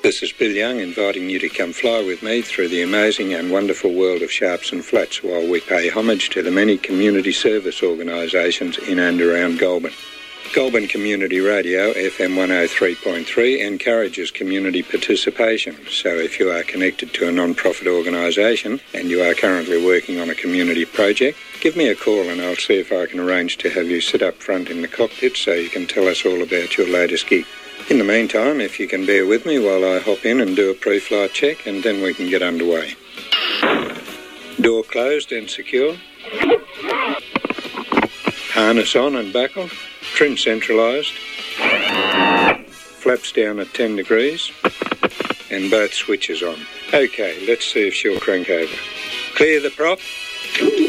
This is Bill Young inviting you to come fly with me through the amazing and wonderful world of Sharps and Flats while we pay homage to the many community service organisations in and around Goulburn. Goulburn Community Radio, FM 103.3, encourages community participation. So if you are connected to a non-profit organisation and you are currently working on a community project, give me a call and I'll see if I can arrange to have you sit up front in the cockpit so you can tell us all about your latest gig. In the meantime, if you can bear with me while I hop in and do a pre-flight check, and then we can get underway. Door closed and secure. Harness on and buckled. Trim centralised. Flaps down at 10 degrees. And both switches on. Okay, let's see if she'll crank over. Clear the prop.